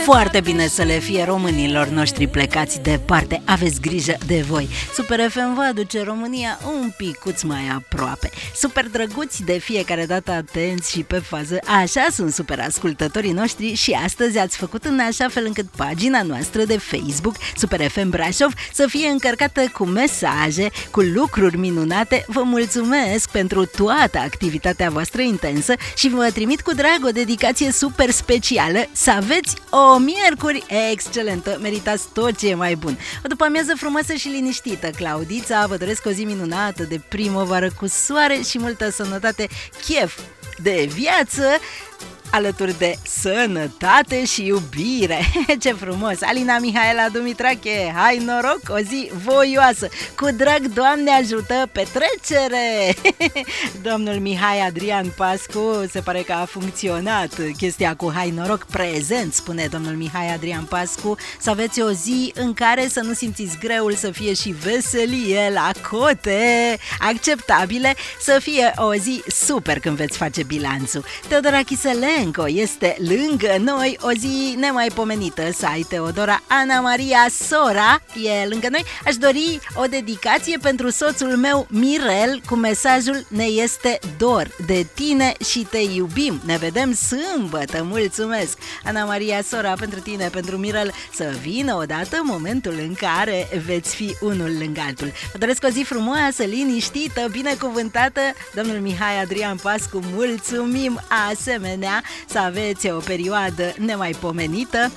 Foarte bine să le fie românilor noștri plecați departe. Aveți grijă de voi. Super FM vă aduce România un picuț mai aproape. Super drăguți de fiecare dată, atenți și pe fază. Așa sunt super ascultătorii noștri și astăzi ați făcut în așa fel încât pagina noastră de Facebook Super FM Brașov să fie încărcată cu mesaje, cu lucruri minunate. Vă mulțumesc pentru toată activitatea voastră intensă și vă trimit cu drag o dedicație super specială. Să aveți o miercuri excelentă, meritați tot ce e mai bun. O după amiază frumoasă și liniștită. Claudița, vă doresc o zi minunată de primăvară cu soare și multă sănătate, chef de viață, alături de sănătate și iubire. Ce frumos! Alina Mihaela Dumitrache, hai noroc, o zi voioasă! Cu drag, Doamne ajută, petrecere! Domnul Mihai Adrian Pascu, se pare că a funcționat chestia cu hai noroc, prezent, spune domnul Mihai Adrian Pascu. Să aveți o zi în care să nu simțiți greul, să fie și veselie la cote acceptabile, să fie o zi super când veți face bilanțul. Teodora Chiselenco este lângă noi, o zi nemaipomenită să ai, Teodora. Ana Maria Sora e lângă noi. Aș dori o dedicație pentru soțul meu Mirel cu mesajul: ne este dor de tine și te iubim, ne vedem sâmbătă. Mulțumesc, Ana Maria Sora, pentru tine, pentru Mirel, să vină odată momentul în care veți fi unul lângă altul. Vă doresc o zi frumoasă, liniștită, binecuvântată. Domnul Mihai Adrian Pascu, mulțumim asemenea. Să aveți o perioadă nemaipomenită.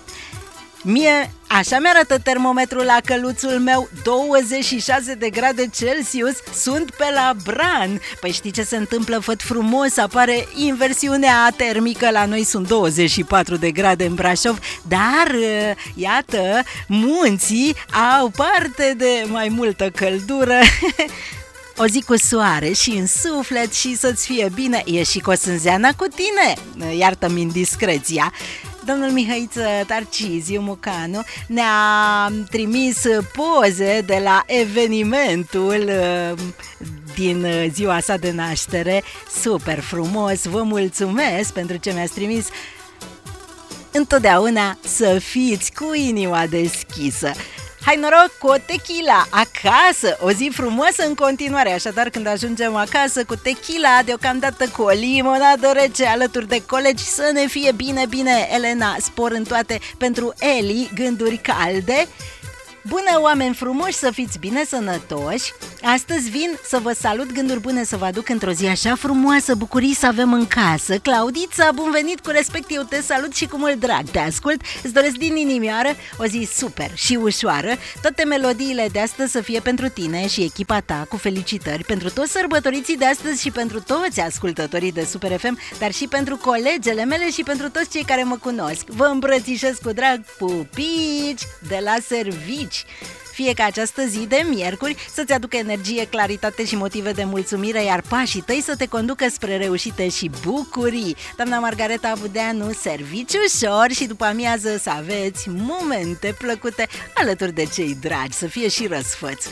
Mie așa mi-arată termometrul la căluțul meu, 26 de grade Celsius, sunt pe la Bran. Păi știi ce se întâmplă, făt frumos, apare inversiunea termică, la noi sunt 24 de grade în Brașov, dar iată, munții au parte de mai multă căldură. O zi cu soare și în suflet și să-ți fie bine. E și Cosânzeana cu tine, iartă-mi indiscreția. Domnul Mihăiță Tarciziu Mucanu ne-a trimis poze de la evenimentul din ziua sa de naștere. Super frumos, vă mulțumesc pentru ce mi-ați trimis. Întotdeauna să fiți cu inima deschisă. Hai noroc cu o tequila acasă, o zi frumoasă în continuare. Așadar, când ajungem acasă cu tequila, deocamdată cu o limonadă rece alături de colegi, să ne fie bine, bine. Elena, spor în toate pentru Eli, gânduri calde. Bună, oameni frumoși, să fiți bine, sănătoși. Astăzi vin să vă salut, gânduri bune să vă aduc într-o zi așa frumoasă, bucurii să avem în casă. Claudița, bun venit, cu respect, eu te salut și cu mult drag te ascult. Îți doresc din inimioară o zi super și ușoară. Toate melodiile de astăzi să fie pentru tine și echipa ta, cu felicitări pentru toți sărbătoriții de astăzi și pentru toți ascultătorii de Super FM, dar și pentru colegele mele și pentru toți cei care mă cunosc. Vă îmbrățișez cu drag, pupici de la servici. Fie ca această zi de miercuri să-ți aducă energie, claritate și motive de mulțumire, iar pașii tăi să te conducă spre reușite și bucurii. Doamna Margareta Budeanu, serviciu ușor și după amiază să aveți momente plăcute alături de cei dragi, să fie și răsfăți.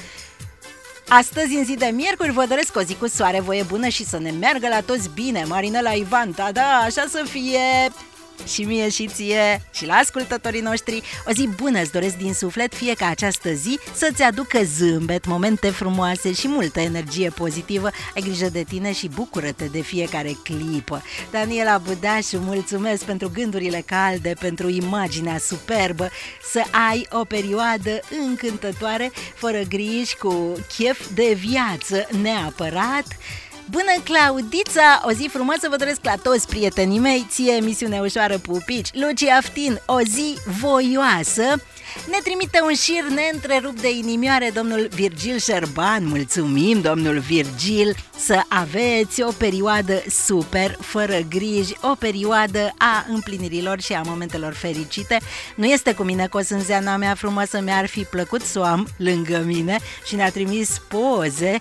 Astăzi, în zi de miercuri, vă doresc o zi cu soare, voie bună și să ne meargă la toți bine. Marinela Ivan, da, așa să fie. Și mie și ție și la ascultătorii noștri o zi bună îți doresc din suflet, fie ca această zi să-ți aducă zâmbet, momente frumoase și multă energie pozitivă. Ai grijă de tine și bucură-te de fiecare clipă. Daniela Budașu, mulțumesc pentru gândurile calde, pentru imaginea superbă. Să ai o perioadă încântătoare, fără griji, cu chef de viață neapărat. Bună, Claudița, o zi frumoasă vă doresc la toți prietenii mei, ție emisiune ușoară, pupici. Luci Aftin, o zi voioasă. Ne trimite un șir neîntrerupt de inimioare domnul Virgil Șerban. Mulțumim, domnul Virgil. Să aveți o perioadă super, fără griji, o perioadă a împlinirilor și a momentelor fericite. Nu este cu mine Cosânzeana mea frumoasă, mi-ar fi plăcut să o am lângă mine și ne-a trimis poze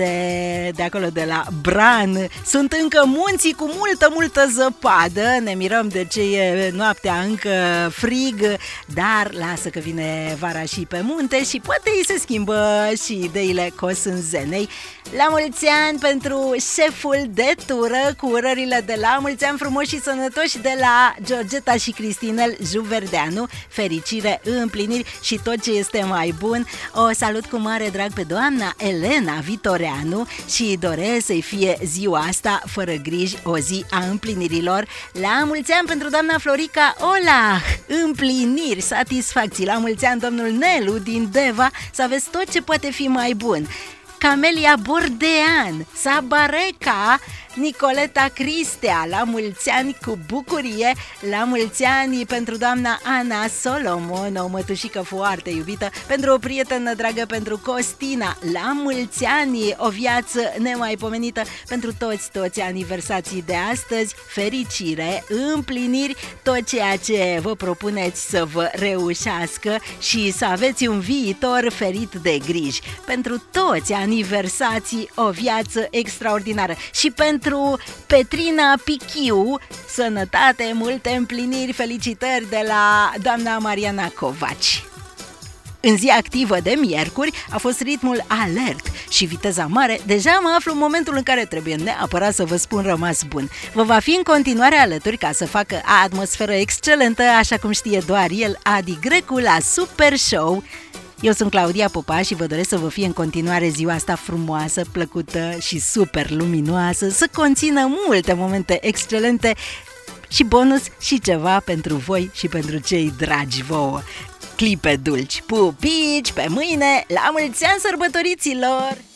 de acolo, de la Bran. Sunt încă munții cu multă zăpadă. Ne mirăm de ce e noaptea încă frig, dar lasă că vine vara și pe munte și poate îi se schimbă și ideile cosânzenei. La mulți ani pentru șeful de tură, cu urările de la mulți ani frumoși și sănătoși de la Georgeta și Cristinel Juverdeanu, fericire, împliniri și tot ce este mai bun. O salut cu mare drag pe doamna Elena Vitoreanu și doresc să-i fie ziua asta fără griji, o zi a împlinirilor. La mulți ani pentru doamna Florica Olah, împliniri, satisfacții. La mulți ani domnul Nelu din Deva, să aveți tot ce poate fi mai bun. Camelia Bordean, Sabareca, Nicoleta Cristea, la mulți ani cu bucurie. La mulți ani pentru doamna Ana Solomon, o mătușică foarte iubită, pentru o prietenă dragă, pentru Costina. La mulți ani, o viață nemaipomenită pentru toți aniversații de astăzi. Fericire, împliniri, tot ceea ce vă propuneți să vă reușească și să aveți un viitor ferit de griji. Pentru toți aniversații, o viață extraordinară. Și pentru Petrina Pichiu, sănătate, multe împliniri, felicitări de la doamna Mariana Covaci. În zi activă de miercuri a fost ritmul alert și viteza mare. Deja mă aflu în momentul în care trebuie neapărat să vă spun rămas bun. Vă va fi în continuare alături ca să facă atmosferă excelentă, așa cum știe doar el, Adi Grecu, la Super Show. Eu sunt Claudia Popa și vă doresc să vă fie în continuare ziua asta frumoasă, plăcută și super luminoasă, să conțină multe momente excelente și bonus și ceva pentru voi și pentru cei dragi vouă. Clipe dulci, pupici, pe mâine, la mulți ani sărbătoriților!